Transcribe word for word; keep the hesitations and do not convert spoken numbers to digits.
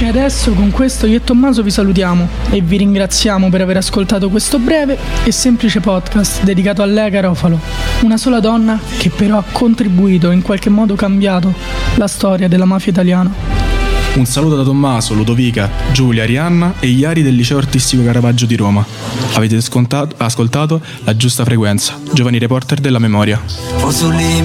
E adesso con questo io e Tommaso vi salutiamo e vi ringraziamo per aver ascoltato questo breve e semplice podcast dedicato a Lea Garofalo, una sola donna che però ha contribuito e in qualche modo cambiato la storia della mafia italiana. Un saluto da Tommaso, Ludovica, Giulia, Arianna e Iari del Liceo Artistico Caravaggio di Roma. Avete ascoltato La Giusta Frequenza, giovani reporter della memoria.